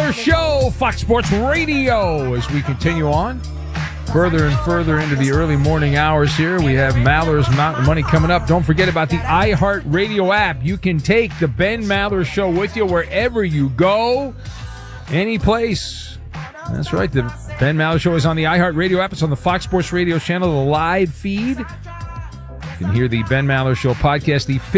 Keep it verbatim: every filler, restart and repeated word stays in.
Maller Show, Fox Sports Radio, as we continue on further and further into the early morning hours here. We have Maller's Mountain Money coming up. Don't forget about the iHeartRadio app. You can take the Ben Maller Show with you wherever you go, any place. That's right. The Ben Maller Show is on the iHeartRadio app. It's on the Fox Sports Radio channel, the live feed. You can hear the Ben Maller Show podcast, the